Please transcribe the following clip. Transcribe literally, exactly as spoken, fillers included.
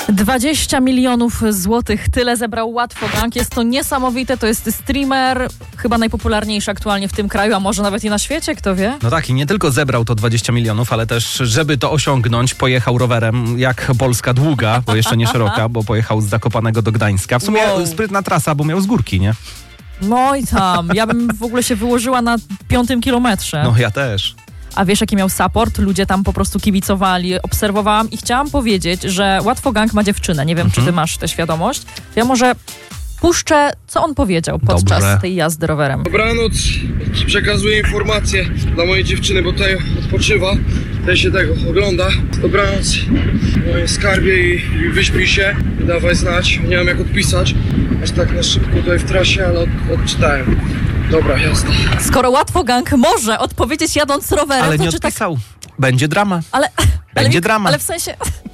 dwadzieścia milionów złotych, tyle zebrał Łatwogang. Jest to niesamowite, to jest streamer, chyba najpopularniejszy aktualnie w tym kraju, a może nawet i na świecie, kto wie? No tak, i nie tylko zebrał to dwadzieścia milionów, ale też, żeby to osiągnąć, pojechał rowerem jak Polska długa, bo jeszcze nie szeroka, bo pojechał z Zakopanego do Gdańska. W sumie Wow. sprytna trasa, bo miał z górki, nie? No i tam, ja bym w ogóle się wyłożyła na piątym kilometrze. No ja też. A wiesz, jaki miał support? Ludzie tam po prostu kibicowali, obserwowałam i chciałam powiedzieć, że Łatwogang ma dziewczynę. Nie wiem, Mhm. czy ty masz tę świadomość. Ja może puszczę, co on powiedział podczas Dobrze. tej jazdy rowerem. Dobranoc, przekazuję informacje dla mojej dziewczyny, bo tutaj odpoczywa, tutaj się tego ogląda. Dobranoc, moje skarbie i, i wyśpij się i dawaj znać. Nie wiem jak odpisać, aż tak na szybko tutaj w trasie, ale od, odczytałem. Dobra, jasne. Skoro Łatwogang może odpowiedzieć jadąc rowerem, Ale to nie czy tak... odpisał. Będzie drama. Ale, Będzie ale, drama. Ale w sensie...